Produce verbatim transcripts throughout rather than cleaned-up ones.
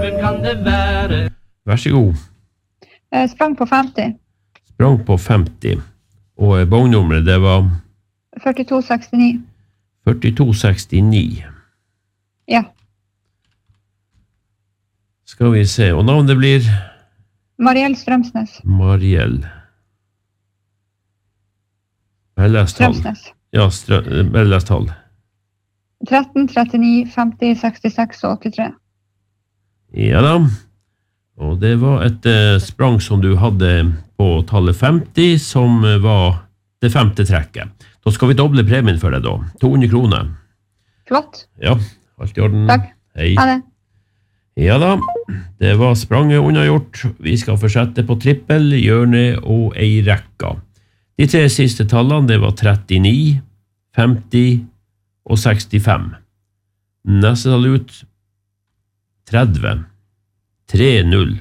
hørven kan det være. Vær så god. Jeg sprang på femti. Sprang på femti. Og bognummeret, det var? førtito sekstini. førtito sekstini. Ja. Skal vi se, og navnet blir? Mariell Strømsnes. Mariell. Bellestall. Strømsnes. Ja, Bellestall. tretten, trettini, femti, sekstiseks og åttitre. Ja da. Og det var et eh, sprang som du hadde på tallet femti, som var det femte trekket. Da skal vi doble premien for deg da. to hundre kroner. Flott. Ja, alt i orden. Takk. Hei. Ha det. Ja da, det var spranget unnagjort. Vi skal fortsette på trippel, hjørne og ei rekka. De tre siste tallene, det var trettini, femti og sekstifem. Neste tall ut, tretti, tre null.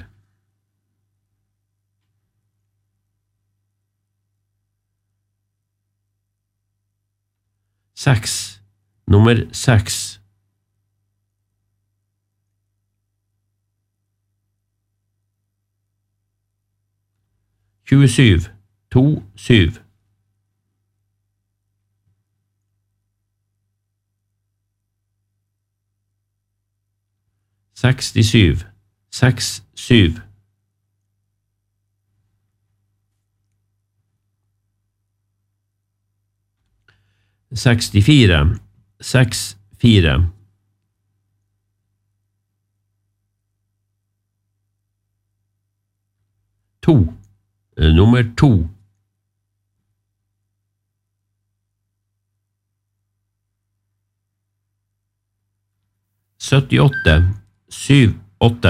Seks, nummer seks. tjuesju, to, syv. sekstisju, seks, syv. sekstifire, seks, fire. To. Nummer to. syttiåtte, syv, åtte.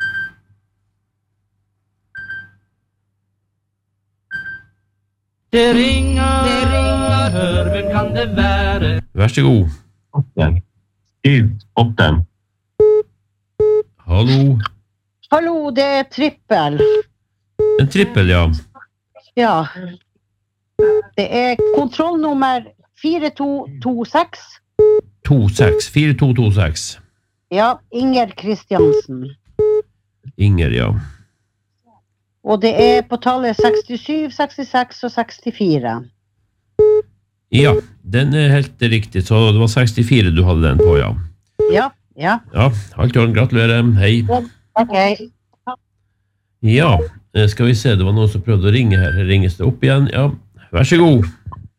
Det ringer, det ringer, hør, hvem kan det være? Vær så god. åtte, syv, åtte. Hallo. Hallo, det er trippel. En trippel, ja. Ja. Det er kontrollnummer fire to to seks. to seks, fire to to seks. Ja, Inger Kristiansen. Inger, ja. Og det er på tallet sekstisju, sekstiseks og sekstifire. Ja, den er helt riktig, så det var sekstifire du hadde den på, ja. Ja, ja. Ja, alt i orden, gratulerer, hei. Ok. Ja, skal vi se, det var noen som prøvde å ringe her. Ringes det opp igjen? Ja, vær så god.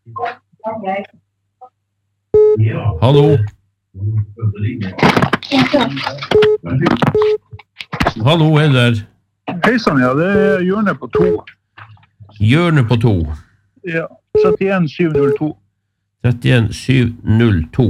Hallo. Hallo, er du der? Hei sann, ja, det er hjørne på to. Hjørne på to. Ja, trettien syv null to. trettien syv null to.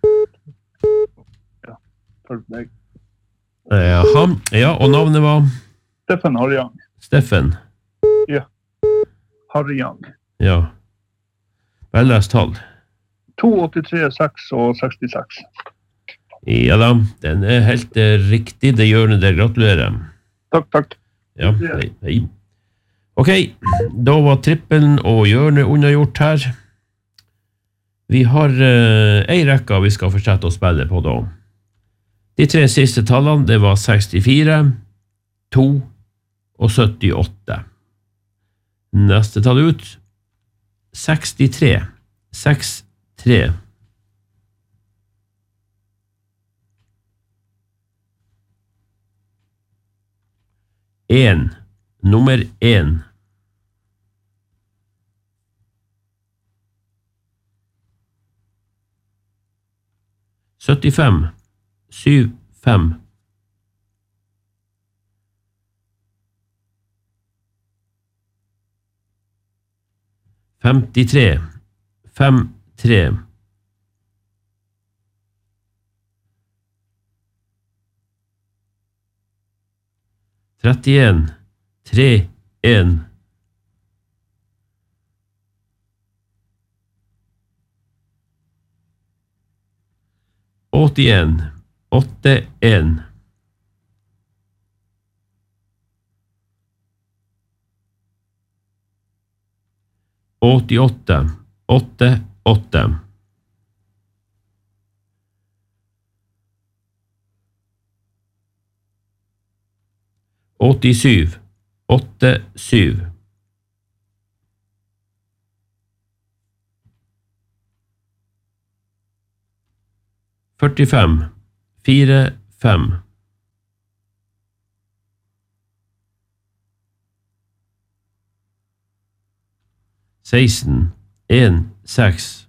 Ja, takk for deg. Jaha, ja, og navnet var? Steffen Harjang. Steffen? Ja, Harjang. Ja. Bellest tall? to, åttitre, seks og sekstiseks. Ja da, den er helt eh, riktig, det gjør det, gratulerer. Takk, takk. Ja, hei, hei. Ok, da var trippelen og hjørnet unnagjort her. Vi har eh, ei rekka vi skal fortsette å spille på da. De tre siste tallene, det var sekstifire, to og syttiåtte. Neste tall ut, sekstitre, seks, tre. En, nummer en. syttifem, syv, fem. femtitre, fem, tre. trettien, tre, en. åttien, åtte, en. åttiåtte, åtte, åtte. åttisju, åtte, syv. førtifem, fire, fem. seksten, en, seks.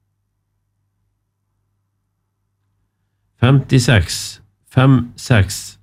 femtiseks, fem, seks.